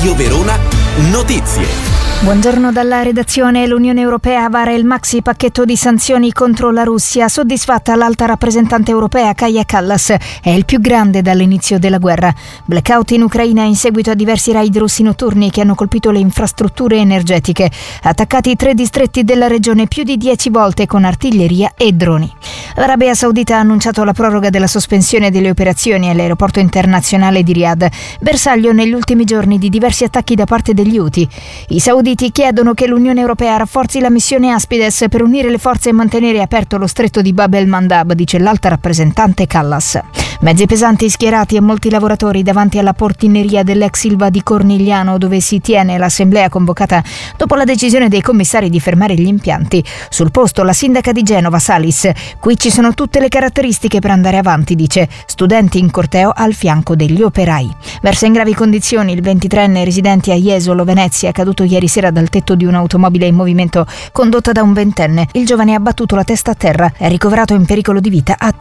Radio Verona Notizie. Buongiorno dalla redazione. L'Unione Europea vara il maxi pacchetto di sanzioni contro la Russia. Soddisfatta l'alta rappresentante europea Kaja Kallas. È il più grande dall'inizio della guerra. Blackout in Ucraina in seguito a diversi raid russi notturni che hanno colpito le infrastrutture energetiche. Attaccati 3 distretti della regione più di 10 volte con artiglieria e droni. L'Arabia Saudita ha annunciato la proroga della sospensione delle operazioni all'aeroporto internazionale di Riyadh, bersaglio negli ultimi giorni di diversi attacchi da parte degli Houthi. I sauditi chiedono che l'Unione Europea rafforzi la missione Aspides per unire le forze e mantenere aperto lo stretto di Bab el-Mandab, dice l'alta rappresentante Kallas. Mezzi pesanti schierati e molti lavoratori davanti alla portineria dell'ex Ilva di Cornigliano, dove si tiene l'assemblea convocata dopo la decisione dei commissari di fermare gli impianti. Sul posto la sindaca di Genova, Salis. Qui ci sono tutte le caratteristiche per andare avanti, dice. Studenti in corteo al fianco degli operai. Versa in gravi condizioni il 23enne residente a Jesolo, Venezia, caduto ieri sera dal tetto di un'automobile in movimento condotta da un ventenne. Il giovane ha battuto la testa a terra, è ricoverato in pericolo di vita a